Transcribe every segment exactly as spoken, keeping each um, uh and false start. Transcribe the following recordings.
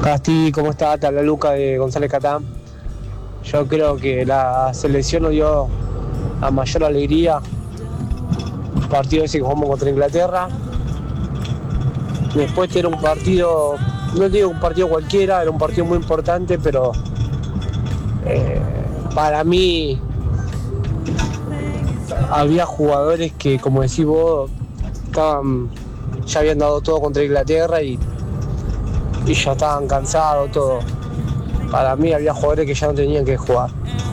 Casti, ¿cómo está? Te habla Luca de González Catán. Yo creo que la selección nos dio la mayor alegría. El partido ese que jugamos contra Inglaterra. Después era un partido, no digo un partido cualquiera, era un partido muy importante, pero eh, para mí había jugadores que, como decís vos, estaban, ya habían dado todo contra Inglaterra y y ya estaban cansados, todo. Para mí había jugadores que ya no tenían que jugar.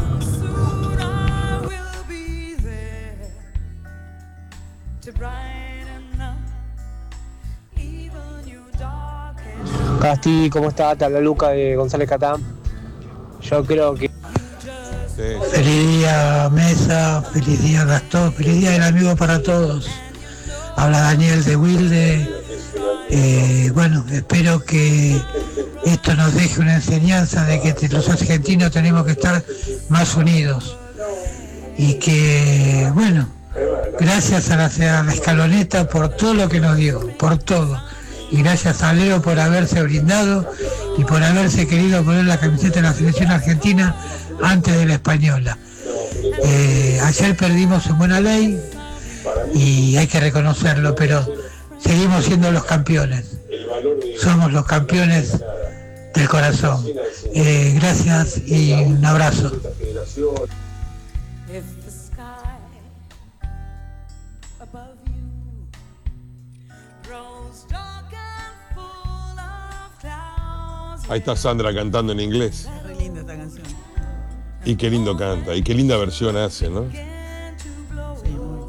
Casti, ¿cómo está? Te habla Luca de González Catán. Yo creo que... Sí. Feliz día Mesa, feliz día Gastón, feliz día del amigo para todos. Habla Daniel de Wilde. Eh, bueno, espero que esto nos deje una enseñanza de que los argentinos tenemos que estar más unidos y que, bueno, gracias a la, a la Escaloneta por todo lo que nos dio, por todo, y gracias a Leo por haberse brindado y por haberse querido poner la camiseta de la selección argentina antes de la española. Eh, ayer perdimos en Buena Ley y hay que reconocerlo, pero seguimos siendo los campeones. Somos los campeones del corazón. Eh, gracias y un abrazo. Ahí está Sandra cantando en inglés. Es re linda esta canción. Y qué lindo canta, y qué linda versión hace, ¿no? Sí, muy.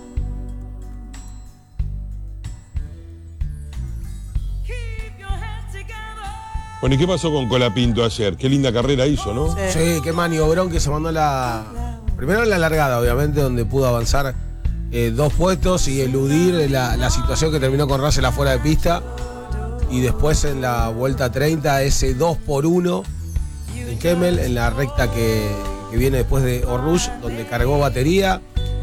Bueno, ¿y qué pasó con Colapinto ayer? Qué linda carrera hizo, ¿no? Sí. Sí, qué maniobrón que se mandó la... Primero en la largada, obviamente, donde pudo avanzar eh, dos puestos y eludir la, la situación que terminó con Russell afuera de pista. Y después en la vuelta treinta, ese dos por uno en Kemmel, en la recta que, que viene después de Orrush, donde cargó batería.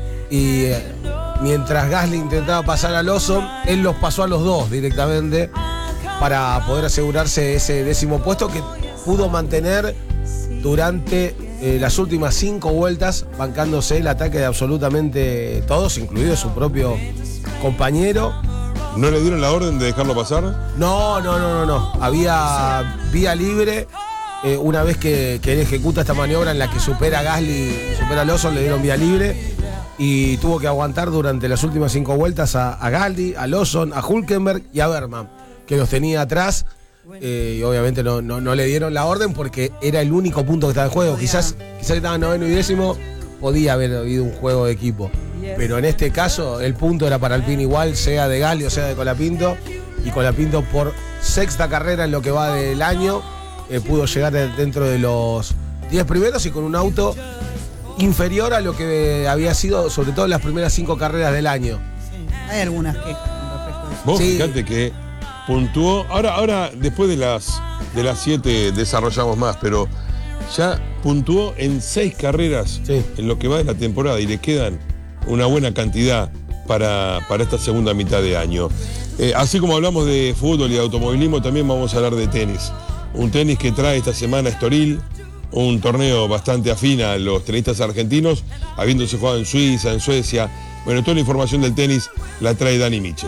Y eh, mientras Gasly intentaba pasar a Lawson, él los pasó a los dos directamente para poder asegurarse ese décimo puesto que pudo mantener durante eh, las últimas cinco vueltas, bancándose el ataque de absolutamente todos, incluido su propio compañero. ¿No le dieron la orden de dejarlo pasar? No, no, no, no, no. Había vía libre. Eh, una vez que, que él ejecuta esta maniobra en la que supera a Gasly, supera a Lawson, le dieron vía libre. Y tuvo que aguantar durante las últimas cinco vueltas a, a Gasly, a Lawson, a Hülkenberg y a Bergman, que los tenía atrás. Eh, y obviamente no, no, no le dieron la orden porque era el único punto que estaba en juego. Quizás, quizás que estaba noveno y décimo, podía haber habido un juego de equipo. Pero en este caso el punto era para Alpine igual, sea de Gasly o sea de Colapinto. Y Colapinto por sexta carrera en lo que va del año eh, pudo llegar dentro de los diez primeros y con un auto inferior a lo que había sido sobre todo en las primeras cinco carreras del año. Sí. Hay algunas quejas con respecto a eso. Vos Sí. fíjate que puntuó. Ahora, ahora después de las de las siete desarrollamos más, pero ya puntuó en seis carreras Sí. en lo que va de la temporada y le quedan una buena cantidad para, para esta segunda mitad de año. Eh, así como hablamos de fútbol y de automovilismo, también vamos a hablar de tenis. Un tenis que trae esta semana Estoril, un torneo bastante afín a los tenistas argentinos, habiéndose jugado en Suiza, en Suecia. Bueno, toda la información del tenis la trae Dani Miche.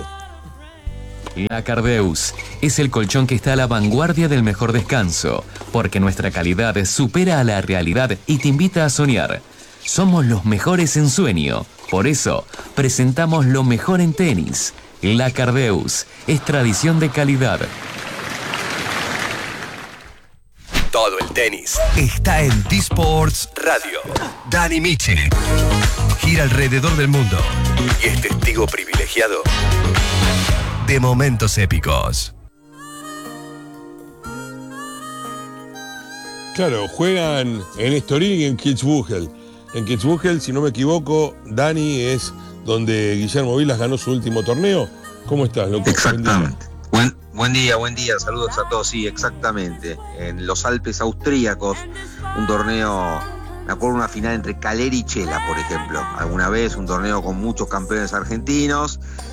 La Cardeus es el colchón que está a la vanguardia del mejor descanso, porque nuestra calidad supera a la realidad y te invita a soñar. Somos los mejores en sueño, por eso presentamos lo mejor en tenis. La Cardeus es tradición de calidad. Todo el tenis está en T-Sports Radio. Dani Miche gira alrededor del mundo y es testigo privilegiado de momentos épicos. Claro, juegan en Estoril y en Kitzbühel. En Kitzbühel, si no me equivoco, Dani, es donde Guillermo Vilas ganó su último torneo. ¿Cómo estás, loco? Exactamente. Buen, buen día, buen día. Saludos a todos. Sí, exactamente. En los Alpes austríacos, un torneo, me acuerdo una final entre Caleri y Chela, por ejemplo. Alguna vez, un torneo con muchos campeones argentinos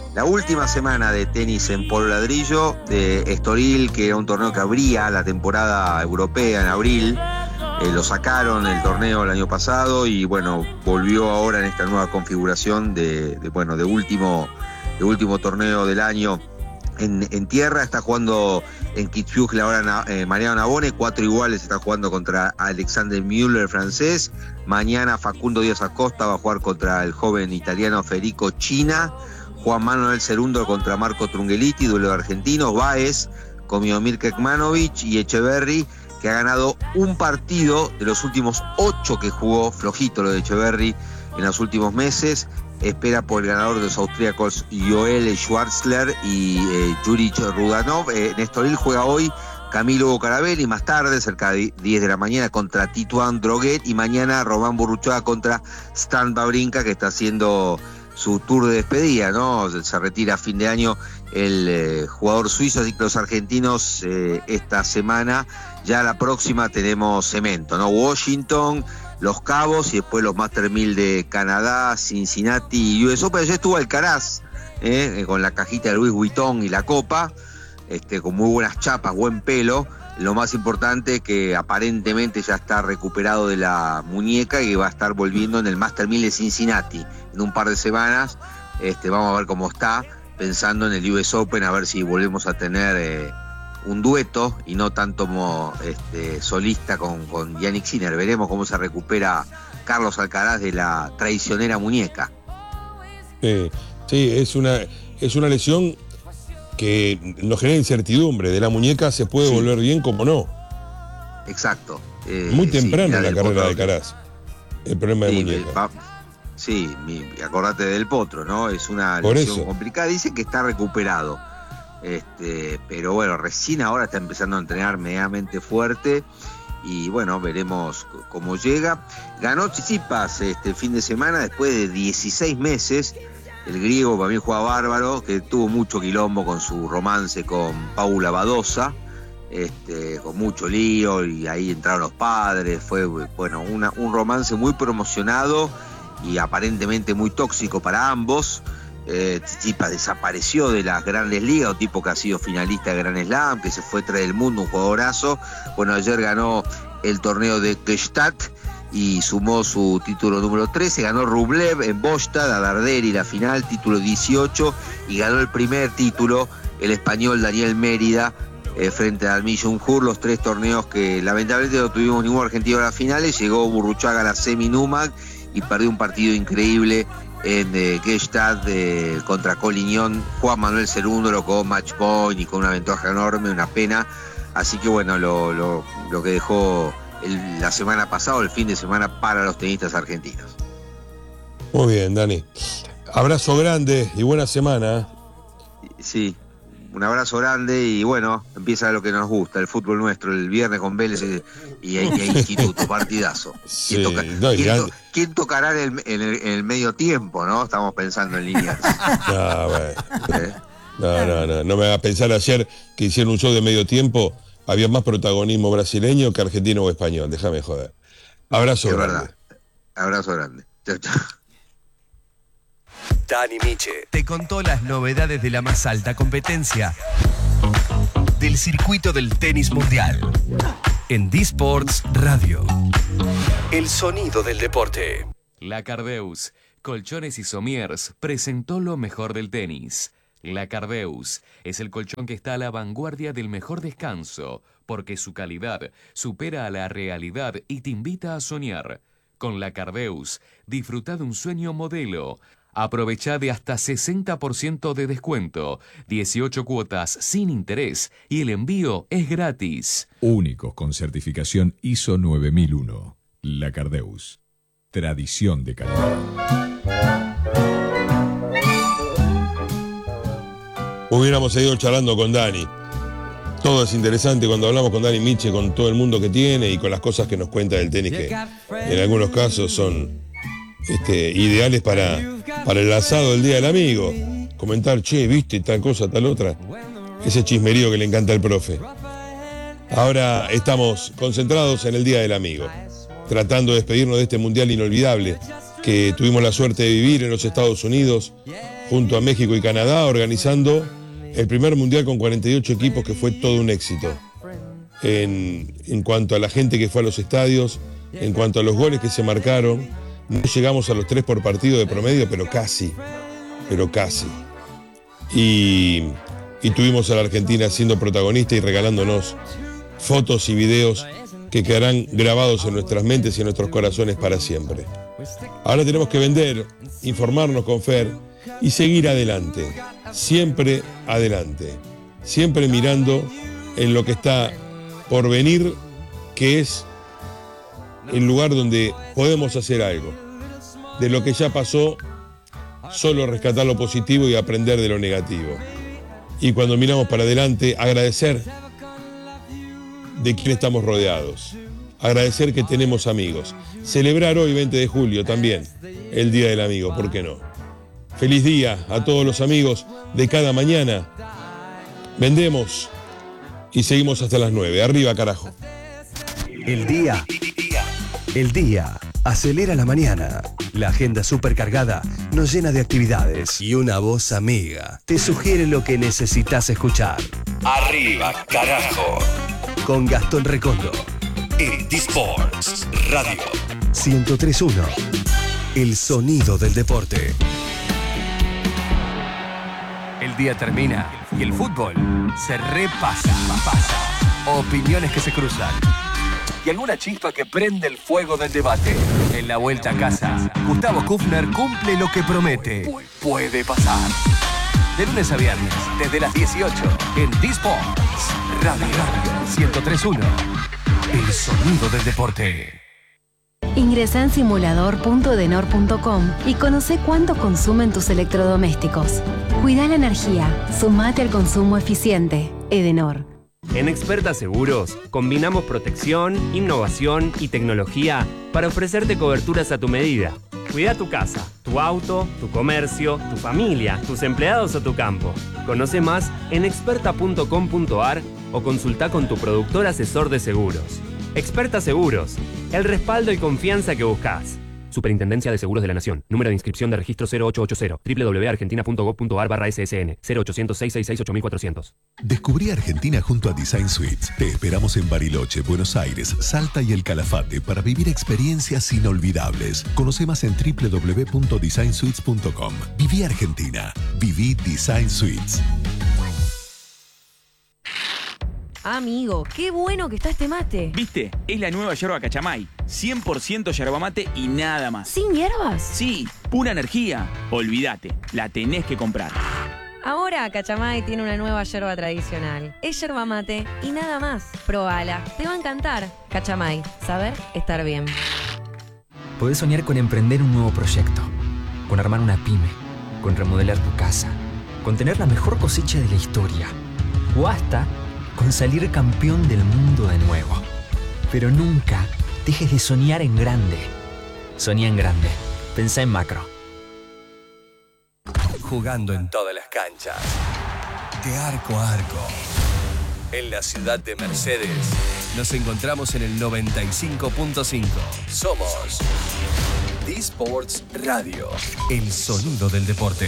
la última semana de tenis en polvo ladrillo de Estoril, que era un torneo que abría la temporada europea en abril. Eh, lo sacaron el torneo el año pasado y bueno, volvió ahora en esta nueva configuración de, de bueno, de último, de último torneo del año en, en tierra. Está jugando en Kitzbühel ahora eh, Mariano Navone, cuatro iguales, está jugando contra Alexander Müller, el francés. Mañana Facundo Díaz Acosta va a jugar contra el joven italiano Federico China. Juan Manuel Cerundo contra Marco Trungelliti, duelo de argentinos. Baez con Miomir Kekmanovic y Echeverry, que ha ganado un partido de los últimos ocho que jugó, flojito lo de Echeverry en los últimos meses. Espera por el ganador de los austríacos Joel Schwarzler y eh, Juric Rudanov. Eh, en Estoril juega hoy Camilo Carabelli, más tarde, cerca de diez de la mañana, contra Tituan Droguet, y mañana Román Burruchaga contra Stan Wawrinka, que está haciendo su tour de despedida, ¿no? Se retira a fin de año el eh, jugador suizo, así que los argentinos eh, esta semana, ya la próxima tenemos cemento, ¿no? Washington, Los Cabos y después los Master mil de Canadá, Cincinnati y U S Open. Ya estuvo Alcaraz, eh, con la cajita de Louis Vuitton y la copa, este, con muy buenas chapas, buen pelo. Lo más importante, que aparentemente ya está recuperado de la muñeca y va a estar volviendo en el Master mil de Cincinnati en un par de semanas. Este, vamos a ver cómo está, pensando en el U S Open, a ver si volvemos a tener eh, un dueto y no tanto como este, solista con, con Yannick Sinner. Veremos cómo se recupera Carlos Alcaraz de la traicionera muñeca. Sí, sí, es una, es una lesión que nos genera incertidumbre. De la muñeca se puede sí. volver bien como no. Exacto. Eh, Muy temprano sí, en la carrera de Alcaraz. El problema de sí, muñeca. Pa, sí, mi, acordate del Potro, ¿no? Es una Por lesión eso. complicada. Dice que está recuperado. Este, pero bueno, recién ahora está empezando a entrenar medianamente fuerte. Y bueno, veremos cómo llega. Ganó Tsitsipas este fin de semana después de dieciséis meses. El griego para mí juega bárbaro, que tuvo mucho quilombo con su romance con Paula Badosa, este, con mucho lío, y ahí entraron los padres. Fue bueno una, un romance muy promocionado y aparentemente muy tóxico para ambos. Eh, Tsitsipas desapareció de las grandes ligas, un tipo que ha sido finalista de Grand Slam, que se fue tras del mundo, un jugadorazo. Bueno, ayer ganó el torneo de Gstaad y sumó su título número trece, ganó Rublev en Bostad, a Darderi la final, título dieciocho, y ganó el primer título el español Daniel Mérida eh, frente a Admission Hur, los tres torneos que lamentablemente no tuvimos ningún argentino a las finales. Llegó Burruchaga a la semi Numag y perdió un partido increíble en eh, Gstaad eh, contra Collignon. Juan Manuel Cerundo lo con match point y con una ventaja enorme, una pena. Así que bueno, lo, lo, lo que dejó El, la semana pasada, el fin de semana, para los tenistas argentinos. Muy bien, Dani. Abrazo grande y buena semana. Sí, un abrazo grande y bueno, empieza lo que nos gusta, el fútbol nuestro, el viernes con Vélez y, y, y Instituto, partidazo. Sí, ¿Quién, toca, no, ¿quién, to, ¿quién tocará en el, en, el, en el medio tiempo, no? Estamos pensando en líneas. No, bueno. ¿Eh? no, no, no, no me hagas pensar. Ayer que hicieron un show de medio tiempo, había más protagonismo brasileño que argentino o español, déjame joder. Abrazo es grande. Verdad. Abrazo grande. Chao, chao. Dani Miche te contó las novedades de la más alta competencia del circuito del tenis mundial en D-Sports Radio. El sonido del deporte. La Cardeus, Colchones y Somiers, presentó lo mejor del tenis. La Cardeus es el colchón que está a la vanguardia del mejor descanso, porque su calidad supera a la realidad y te invita a soñar. Con La Cardeus, disfruta de un sueño modelo. Aprovecha de hasta sesenta por ciento de descuento, dieciocho cuotas sin interés y el envío es gratis. Únicos con certificación I S O nueve mil uno. La Cardeus. Tradición de calidad. Hubiéramos seguido charlando con Dani. Todo es interesante cuando hablamos con Dani Miche, con todo el mundo que tiene y con las cosas que nos cuenta del tenis, que en algunos casos son este, ideales para, para el asado del Día del Amigo. Comentar, che, viste tal cosa, tal otra. Ese chismerío que le encanta al profe. Ahora estamos concentrados en el Día del Amigo, tratando de despedirnos de este mundial inolvidable, que que tuvimos la suerte de vivir en los Estados Unidos, junto a México y Canadá, organizando el primer mundial con cuarenta y ocho equipos, que fue todo un éxito. En, en cuanto a la gente que fue a los estadios, en cuanto a los goles que se marcaron, no llegamos a los tres por partido de promedio, pero casi, pero casi. Y, y tuvimos a la Argentina siendo protagonista y regalándonos fotos y videos que quedarán grabados en nuestras mentes y en nuestros corazones para siempre. Ahora tenemos que vender, informarnos con Fer y seguir adelante, siempre adelante, siempre mirando en lo que está por venir, que es el lugar donde podemos hacer algo. De lo que ya pasó, solo rescatar lo positivo y aprender de lo negativo. Y cuando miramos para adelante, agradecer de quién estamos rodeados. Agradecer que tenemos amigos. Celebrar hoy, veinte de julio, también el Día del Amigo, ¿por qué no? Feliz día a todos los amigos de cada mañana. Vendemos y seguimos hasta las nueve. Arriba, carajo. El día. El día acelera la mañana. La agenda supercargada nos llena de actividades. Y una voz amiga te sugiere lo que necesitas escuchar. Arriba, carajo. Con Gastón Recondo. En D-Sports Radio. ciento tres punto uno. El sonido del deporte. El día termina y el fútbol se repasa. Pasa. Opiniones que se cruzan. Y alguna chispa que prende el fuego del debate. En la vuelta a casa, Gustavo Kufner cumple lo que promete. Puede pasar. De lunes a viernes, desde las dieciocho, en D-Sports Radio. ciento tres punto uno. El sonido del deporte. Ingresá en simulador punto edenor punto com y conoce cuánto consumen tus electrodomésticos. Cuida la energía. Sumate al consumo eficiente. Edenor. En Experta Seguros, combinamos protección, innovación y tecnología para ofrecerte coberturas a tu medida. Cuida tu casa, tu auto, tu comercio, tu familia, tus empleados o tu campo. Conoce más en experta punto com punto ar o consulta con tu productor asesor de seguros. Experta Seguros, el respaldo y confianza que buscas. Superintendencia de Seguros de la Nación. Número de inscripción de registro cero ocho ocho cero. doble u doble u doble u punto argentina punto gob punto ar barra ese ese ene. cero ochocientos, seiscientos sesenta y seis, ocho mil cuatrocientos. Descubrí Argentina junto a Design Suites. Te esperamos en Bariloche, Buenos Aires, Salta y El Calafate para vivir experiencias inolvidables. Conoce más en doble u doble u doble u punto design suites punto com. Viví Argentina. Viví Design Suites. Amigo, qué bueno que está este mate. ¿Viste? Es la nueva yerba Cachamay. cien por ciento yerba mate y nada más. ¿Sin hierbas? Sí, pura energía. Olvídate, la tenés que comprar. Ahora Cachamay tiene una nueva yerba tradicional. Es yerba mate y nada más. Probala, te va a encantar. Cachamay, saber estar bien. Podés soñar con emprender un nuevo proyecto, con armar una pyme, con remodelar tu casa, con tener la mejor cosecha de la historia, o hasta con salir campeón del mundo de nuevo. Pero nunca dejes de soñar en grande. Soñá en grande. Pensá en macro. Jugando en todas las canchas. De arco a arco. En la ciudad de Mercedes. Nos encontramos en el noventa y cinco punto cinco. Somos D-Sports Radio. El sonido del deporte.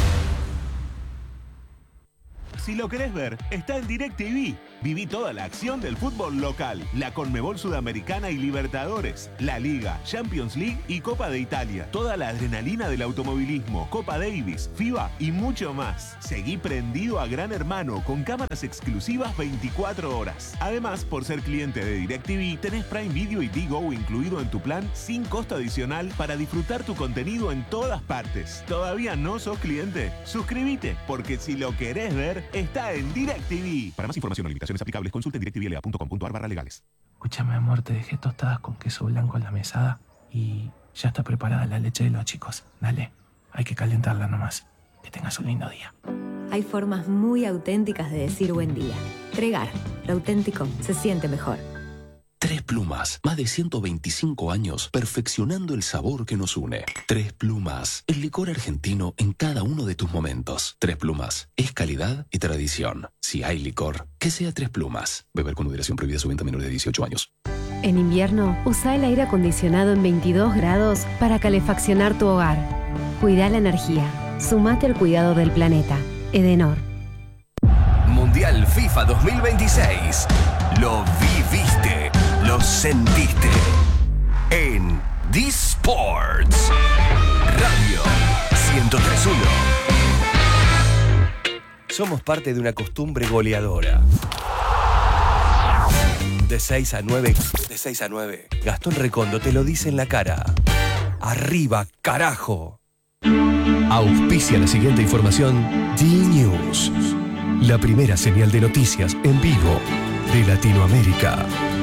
Si lo querés ver, está en DirecTV. Viví toda la acción del fútbol local, la Conmebol Sudamericana y Libertadores, la Liga, Champions League y Copa de Italia. Toda la adrenalina del automovilismo, Copa Davis, FIBA y mucho más. Seguí prendido a Gran Hermano con cámaras exclusivas veinticuatro horas. Además, por ser cliente de DirecTV, tenés Prime Video y Digo incluido en tu plan sin costo adicional para disfrutar tu contenido en todas partes. ¿Todavía no sos cliente? Suscríbete, porque si lo querés ver, está en DirecTV. Para más información o limitaciones aplicables, consulte en directivl a punto com punto ar barra legales. Escúchame, amor, te dejé tostadas con queso blanco en la mesada y ya está preparada la leche de los chicos. Dale, hay que calentarla nomás. Que tengas un lindo día. Hay formas muy auténticas de decir buen día. Tregar, lo auténtico se siente mejor. Tres Plumas, más de ciento veinticinco años perfeccionando el sabor que nos une. Tres Plumas, el licor argentino en cada uno de tus momentos. Tres Plumas, es calidad y tradición. Si hay licor, que sea Tres Plumas. Beber con moderación, prohibida su venta a menores de dieciocho años. En invierno, usa el aire acondicionado en veintidós grados para calefaccionar tu hogar. Cuida la energía. Sumate al cuidado del planeta. Edenor. Mundial FIFA dos mil veintiséis. Lo viviste, lo sentiste. En D-Sports Radio ciento tres punto uno. Somos parte de una costumbre goleadora. De seis a nueve, de seis a nueve. Gastón Recondo te lo dice en la cara. Arriba, carajo. Auspicia la siguiente información D-News. La primera señal de noticias en vivo de Latinoamérica.